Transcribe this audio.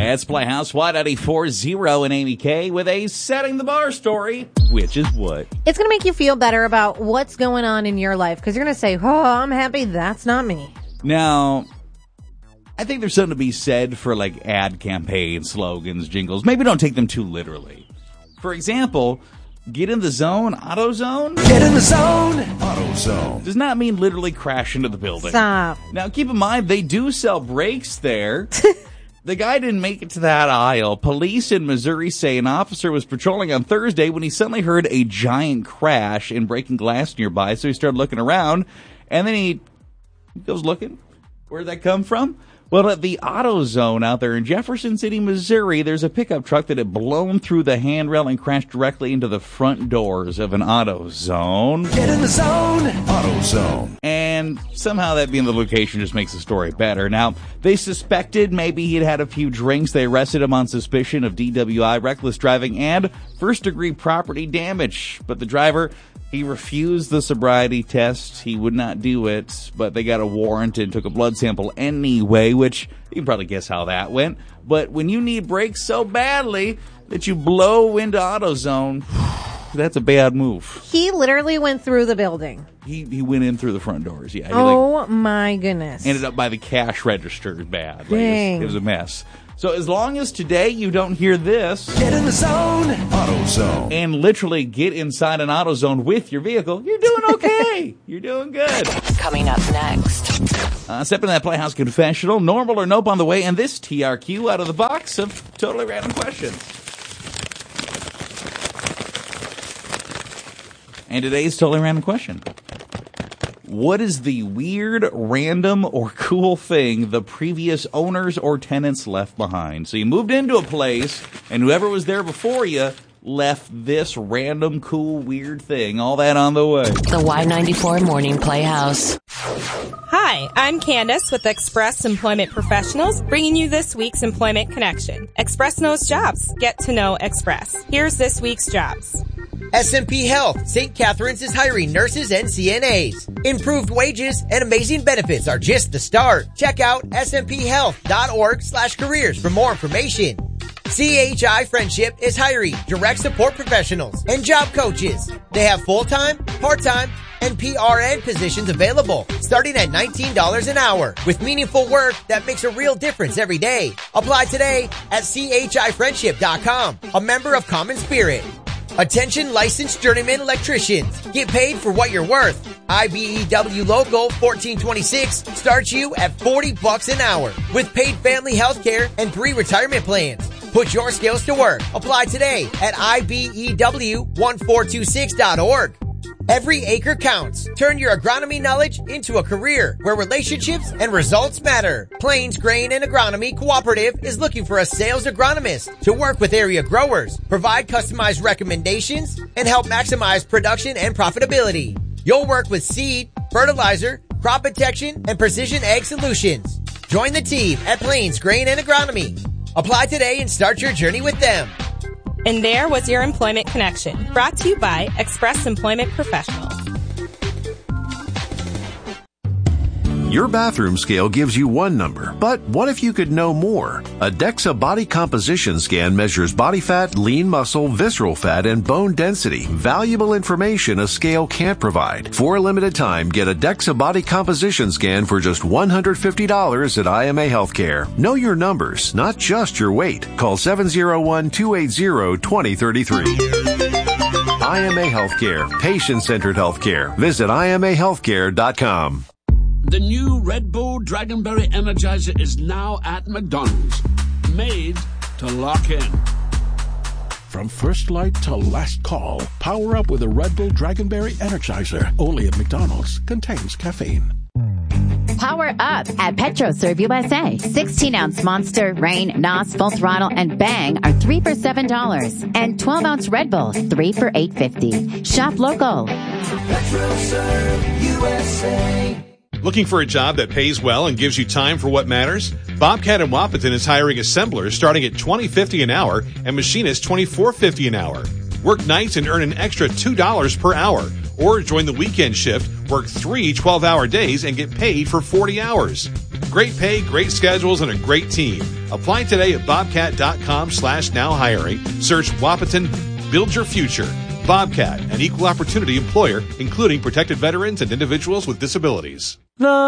It's Playhouse Y940 and Amy K with a Setting the Bar story, which is what? It's going to make you feel better about what's going on in your life because you're going to say, oh, I'm happy that's not me. Now, I think there's something to be said for like ad campaigns, slogans, jingles. Maybe don't take them too literally. For example, get in the zone, AutoZone. Get in the zone, AutoZone. Does not mean literally crash into the building. Stop. Now, keep in mind, they do sell brakes there. The guy didn't make it to that aisle. Police in Missouri say an officer was patrolling on Thursday when he suddenly heard a giant crash and breaking glass nearby, so he started looking around, and then he goes looking. Where'd that come from? Well, at the AutoZone out there in Jefferson City, Missouri, there's a pickup truck that had blown through the handrail and crashed directly into the front doors of an AutoZone. Get in the zone, AutoZone. And somehow that being the location just makes the story better. Now, they suspected maybe he'd had a few drinks. They arrested him on suspicion of DWI, reckless driving, and first-degree property damage. But the driver, he refused the sobriety test. He would not do it, but they got a warrant and took a blood sample anyway, which you can probably guess how that went. But when you need brakes so badly that you blow into AutoZone, that's a bad move. He literally went through the building. He went in through the front doors, yeah. Oh, my goodness. Ended up by the cash register bad. Dang. It was a mess. So as long as today you don't hear this, get in the zone, AutoZone, and literally get inside an AutoZone with your vehicle, you're doing okay. You're doing good. Coming up next. Step into that Playhouse Confessional, normal or nope on the way, and this TRQ out of the box of totally random questions. And today's totally random question. What is the weird, random, or cool thing the previous owners or tenants left behind? So you moved into a place, and whoever was there before you left this random, cool, weird thing. All that on the way. The Y94 Morning Playhouse. Hi, I'm Candace with Express Employment Professionals, bringing you this week's Employment Connection. Express knows jobs. Get to know Express. Here's this week's jobs. SMP Health, St. Catherine's is hiring nurses and CNAs. Improved wages and amazing benefits are just the start. Check out smphealth.org/careers for more information. CHI Friendship is hiring direct support professionals and job coaches. They have full-time, part-time, and PRN positions available, starting at $19 an hour, with meaningful work that makes a real difference every day. Apply today at chifriendship.com, a member of Common Spirit. Attention licensed journeyman electricians. Get paid for what you're worth. IBEW Local 1426 starts you at $40 an hour with paid family health care and 3 retirement plans. Put your skills to work. Apply today at IBEW1426.org. Every acre counts. Turn your agronomy knowledge into a career where relationships and results matter. Plains Grain and Agronomy Cooperative is looking for a sales agronomist to work with area growers, provide customized recommendations, and help maximize production and profitability. You'll work with seed, fertilizer, crop protection, and precision ag solutions. Join the team at Plains Grain and Agronomy. Apply today and start your journey with them. And there was your Employment Connection, brought to you by Express Employment Professionals. Your bathroom scale gives you one number, but what if you could know more? A DEXA body composition scan measures body fat, lean muscle, visceral fat, and bone density. Valuable information a scale can't provide. For a limited time, get a DEXA body composition scan for just $150 at IMA Healthcare. Know your numbers, not just your weight. Call 701-280-2033. IMA Healthcare, patient-centered healthcare. Visit IMAHealthcare.com. The new Red Bull Dragonberry Energizer is now at McDonald's. Made to lock in. From first light to last call, power up with a Red Bull Dragonberry Energizer. Only at McDonald's. Contains caffeine. Power up at PetroServe USA. 16-ounce Monster, Reign, NOS, Full Throttle, and Bang are 3 for $7. And 12-ounce Red Bull, 3 for $8.50. Shop local. PetroServe USA. Looking for a job that pays well and gives you time for what matters? Bobcat in Wapaton is hiring assemblers starting at $20.50 an hour and machinists $24.50 an hour. Work nights and earn an extra $2 per hour. Or join the weekend shift, work 3 12-hour days, and get paid for 40 hours. Great pay, great schedules, and a great team. Apply today at bobcat.com/now hiring. Search Wahpeton. Build your future. Bobcat, an equal opportunity employer, including protected veterans and individuals with disabilities.